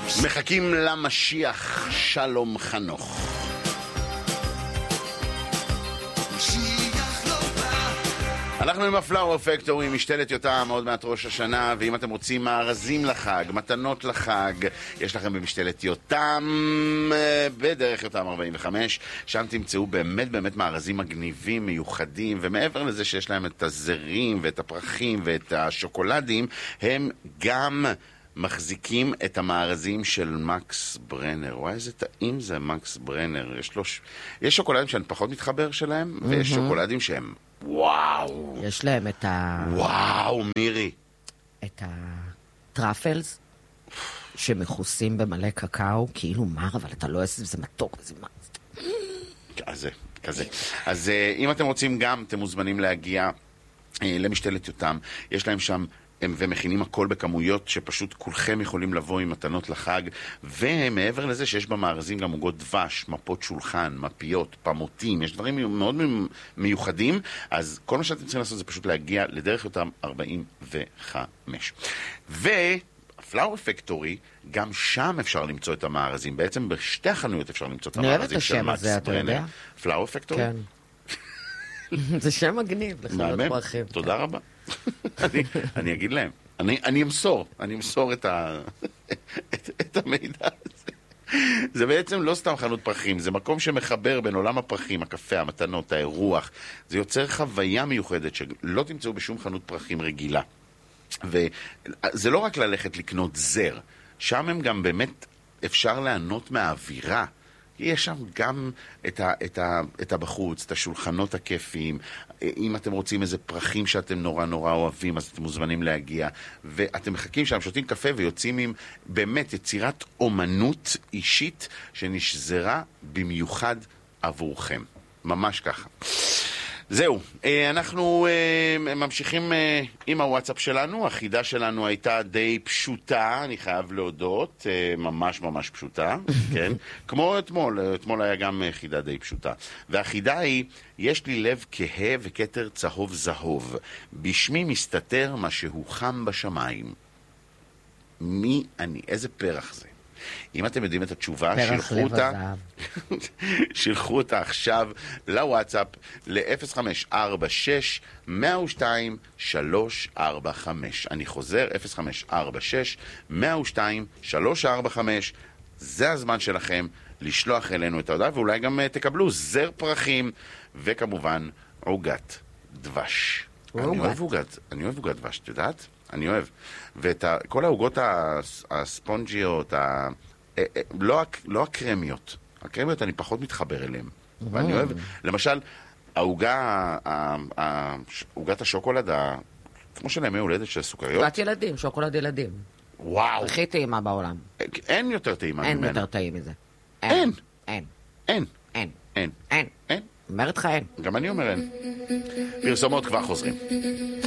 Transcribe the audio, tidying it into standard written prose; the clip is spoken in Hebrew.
מחכים למשיח. שלום חנוך. אנחנו עם הפלאואר פקטורי, משתלת יותם, עוד מעט ראש השנה, ואם אתם רוצים מארזים לחג, מתנות לחג, יש לכם במשתלת יותם, בדרך יותם 45, שם תמצאו באמת מארזים מגניבים, מיוחדים, ומעבר לזה שיש להם את הזרים ואת הפרחים ואת השוקולדים, הם גם מחזיקים את המארזים של מקס ברנר. וואי, איזה טעים זה מקס ברנר. יש שוקולדים שאני פחות מתחבר שלהם, ויש שוקולדים שהם וואו. יש להם את וואו, מירי. את הטראפלס שמכוסים במלא קקאו, כאילו מר, אבל אתה לא עושה, זה מתוק, זה מר. כזה. אז אם אתם רוצים גם, אתם מוזמנים להגיע למשתלת יותם. יש להם שם ומכינים הכל בכמויות שפשוט כולכם יכולים לבוא עם מתנות לחג, ומעבר לזה שיש במארזים גם עוגות דבש, מפות שולחן, מפיות, פמותים, יש דברים מאוד מיוחדים, אז כל מה שאתם צריכים לעשות זה פשוט להגיע לדרך יותם 45. והפלאואר פקטורי, גם שם אפשר למצוא את המארזים, בעצם בשתי החנויות אפשר למצוא את המארזים של מקס ברנר. פלאואר פקטורי? כן. זה שם מגניב לחנות פרחים. תודה רבה. אני אגיד להם, אני אמסור את המידע הזה. זה בעצם לא סתם חנות פרחים, זה מקום שמחבר בין עולם הפרחים, הקפה, המתנות, האירוח. זה יוצר חוויה מיוחדת שלא תמצאו בשום חנות פרחים רגילה. וזה לא רק ללכת לקנות זר, שם הם גם באמת אפשר ליהנות מהאווירה. יש שם גם את הבחוץ, את השולחנות הכיפיים. אם אתם רוצים איזה פרחים שאתם נורא אוהבים, אז אתם מוזמנים להגיע. ואתם מחכים שם, שותים קפה ויוצאים עם באמת יצירת אומנות אישית שנשזרה במיוחד עבורכם. ממש ככה. זהו, אנחנו ממשיכים עם הוואטסאפ שלנו. החידה שלנו הייתה די פשוטה, אני חייב להודות, ממש פשוטה, כן? כמו אתמול היה גם חידה די פשוטה. והחידה היא, יש לי לב כהה וכתר צהוב זהוב, בשמי מסתתר מה שהוא חם בשמיים. מי אני? איזה פרח זה? אם אתם יודעים את התשובה, שילחו אותה עכשיו לוואטסאפ ל-0546-102-345. אני חוזר, 0546-102-345. זה הזמן שלכם לשלוח אלינו את ההודעה, ואולי גם תקבלו זר פרחים, וכמובן עוגת דבש. אני אוהב עוגת דבש, את יודעת? אני אוהב. וכל העוגות הספונג'יות, לא הקרמיות. הקרמיות אני פחות מתחבר אליהן. ואני אוהב, למשל, עוגת השוקולד, כמו של ימי הולדת של הסוכריות. עוגת ילדים, שוקולד ילדים. וואו. הכי טעימה בעולם. אין יותר טעימה ממנה. אין יותר טעים מזה. אין. אומרת לך אין. גם אני אומר אין. פרסומות כבר חוזרים.